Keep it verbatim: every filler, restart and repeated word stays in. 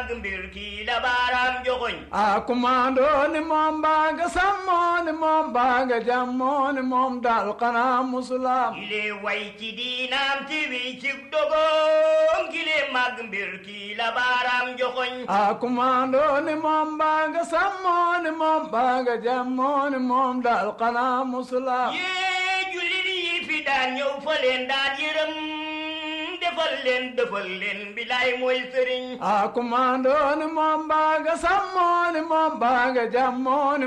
màgg mbir kii la baaraam joxoñ a kumandoo ni moom baa nga sàmmoo ni moom baa nga jàmmoo ni moom daal xanaa musulaam kile way ci diinaam ti wi ci dogoom kile màgg mbir kii la baaraam joxoñ a kumandoo ni moom baa nga sàmmoo ni moom baa nga jàmmoo ni moom daal xanaa musulaam yee jullit yi fi daan ñëw fa leen daan yërëm defal leen defal leen bilaay mooy sëriñ a kumandoo ni moom baa nga sàmmoo ni moom baa nga jàmmoo ni